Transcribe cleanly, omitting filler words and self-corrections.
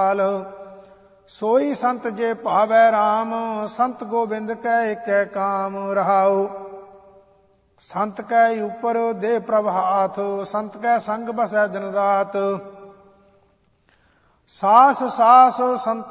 ਕਾਲ। ਸੋਈ ਸੰਤ ਜੇ ਭਾਵੈ ਰਾਮ, ਸੰਤ ਗੋਬਿੰਦ ਕੈ ਏਕੈ ਕਾਮ। ਰਹਾਉ ਸੰਤ ਕੈ ਉਪਰ ਦੇ ਪ੍ਰਭ ਹਾਥ, ਸੰਤ ਕੈ ਸੰਗ ਬਸੈ ਦਿਨ ਰਾਤ। ਸਾਸ ਸਾਸ ਸੰਤ